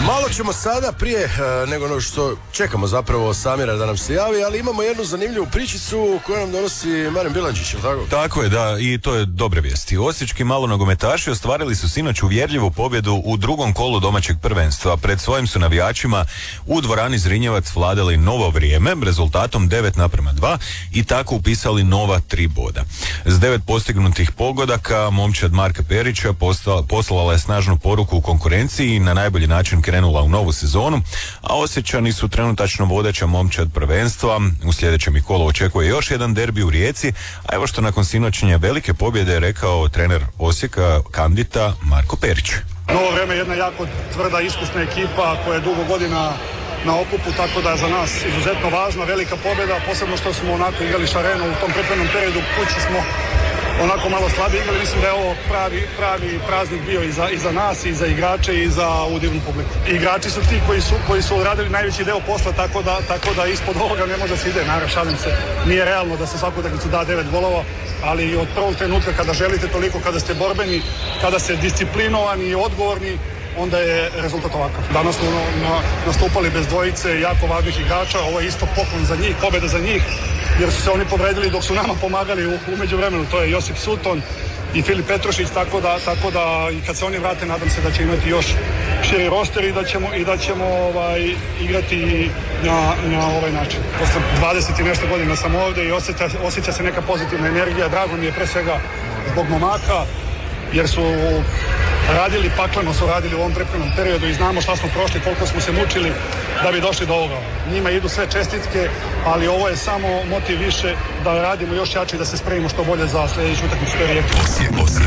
Malo ćemo sada prije nego što čekamo zapravo Samira da nam se javi, ali imamo jednu zanimljivu pričicu koju nam donosi Marin Bilandžić, je li tako? Tako je, da, i to je dobre vijesti. Osječki malonogometaši ostvarili su sinoć uvjerljivu pobjedu u drugom kolu domaćeg prvenstva. Pred svojim su navijačima u dvorani Zrinjevac vladali novo vrijeme, rezultatom 9:2 i tako upisali nova 3 boda. S 9 postignutih pogodaka, momčad Marka Perića poslala je snažnu poruku u konkurenciji i na najbolji način krenula u novu sezonu, a Osječani su trenutačno vodeća momčad prvenstva. U sljedećem ih kolu očekuje još jedan derbi u Rijeci, a evo što nakon sinoćnje velike pobjede rekao trener Osijeka Kandita Marko Perić. Novo vrijeme je jedna jako tvrda, iskusna ekipa koja je dugo godina na okupu, tako da je za nas izuzetno važna, velika pobjeda, posebno što smo onako igrali šareno u tom pripremnom periodu, kući smo onako malo slabije igrali, mislim da je ovo pravi praznik bio i za nas, i za igrače, i za ovu divnu publiku. Igrači su ti koji su odradili najveći deo posla, tako da ispod ovoga ne može se ide, naravno, šalim se, nije realno da se svaku utakmicu da 9 golova, ali od prvog trenutka kada želite toliko, kada ste borbeni, kada ste disciplinovani i odgovorni, onda je rezultat ovakav. Danas smo nastupali bez dvojice jako važnih igrača, ovo je isto poklon za njih, pobjeda za njih, jer su se oni povredili dok su nama pomagali u međuvremenu, to je Josip Sutton i Filip Petrušić, tako da i kad se oni vrate nadam se da će imati još širi roster i da ćemo igrati na ovaj način. Posle 20 i nešto godina sam ovdje i osjeća se neka pozitivna energija, drago mi je pre svega zbog momaka, jer su radili, pakleno su radili u ovom pripremnom periodu i znamo šta smo prošli, koliko smo se mučili da bi došli do ovoga. Njima idu sve čestitke, ali ovo je samo motiv više da radimo još jače i da se spremimo što bolje za sljedeću utakmicu.